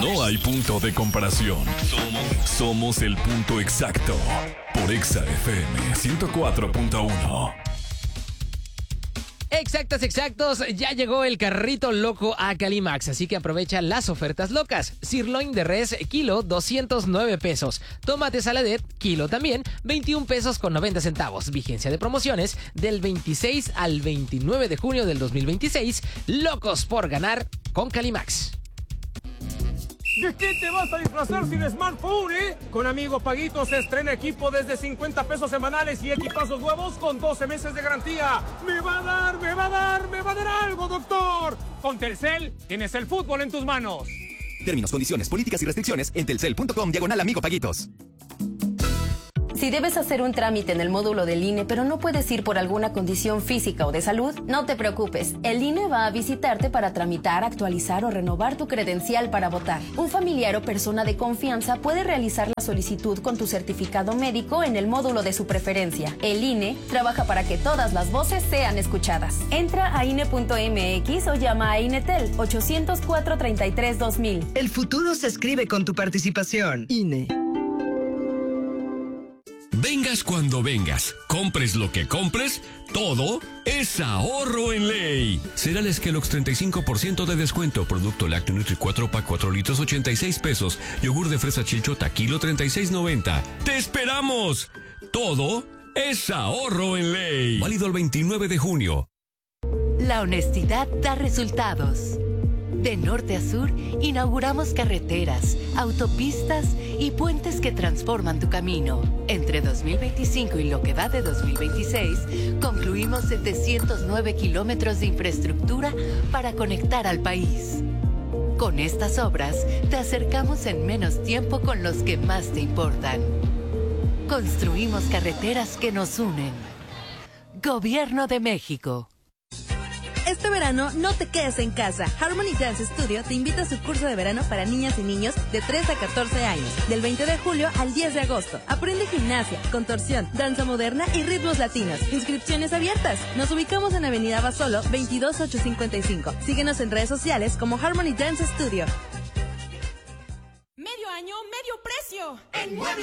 No hay punto de comparación. Somos el punto exacto. Por Exa FM 104.1. Exactos, ya llegó el carrito loco a Calimax, así que aprovecha las ofertas locas. Sirloin de res, kilo, 209 pesos. Tomate saladet, kilo también, 21 pesos con 90 centavos. Vigencia de promociones del 26 al 29 de junio del 2026. Locos por ganar con Calimax. ¿De qué te vas a disfrazar sin smartphone, Con Amigo Paguito se estrena equipo desde 50 pesos semanales y equipazos nuevos con 12 meses de garantía. ¡Me va a dar algo, doctor! Con Telcel tienes el fútbol en tus manos. Términos, condiciones, políticas y restricciones en telcel.com/Amigo Paguitos. Si debes hacer un trámite en el módulo del INE, pero no puedes ir por alguna condición física o de salud, no te preocupes. El INE va a visitarte para tramitar, actualizar o renovar tu credencial para votar. Un familiar o persona de confianza puede realizar la solicitud con tu certificado médico en el módulo de su preferencia. El INE trabaja para que todas las voces sean escuchadas. Entra a INE.mx o llama a INETEL 800-433-2000. El futuro se escribe con tu participación. INE. Vengas cuando vengas, compres lo que compres, todo es ahorro en ley. Cereales Kellogg's 35% de descuento. Producto lácteo Nutri 4 pack 4 litros 86 pesos. Yogur de fresa Chilchota kilo 36.90. ¡Te esperamos! Todo es ahorro en ley. Válido el 29 de junio. La honestidad da resultados. De norte a sur, inauguramos carreteras, autopistas y puentes que transforman tu camino. Entre 2025 y lo que va de 2026, concluimos 709 kilómetros de infraestructura para conectar al país. Con estas obras, te acercamos en menos tiempo con los que más te importan. Construimos carreteras que nos unen. Gobierno de México. Este verano no te quedes en casa. Harmony Dance Studio te invita a su curso de verano para niñas y niños de 3 a 14 años, del 20 de julio al 10 de agosto. Aprende gimnasia, contorsión, danza moderna y ritmos latinos. Inscripciones abiertas. Nos ubicamos en Avenida Basolo, 22855. Síguenos en redes sociales como Harmony Dance Studio. Medio año, medio precio. En Mueble